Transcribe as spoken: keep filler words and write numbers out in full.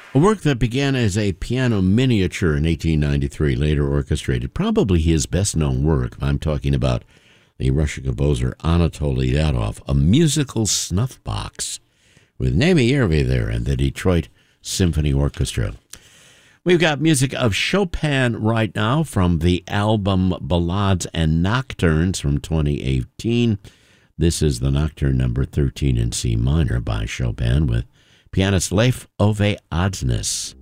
A work that began as a piano miniature in eighteen ninety-three, later orchestrated, probably his best-known work. I'm talking about the Russian composer Anatoly Dadov, a musical snuff box with Naimi Yervi there and the Detroit Symphony Orchestra. We've got music of Chopin right now from the album Ballades and Nocturnes from twenty eighteen. This is the Nocturne number thirteen in C minor by Chopin with pianist Leif Ove Adnes.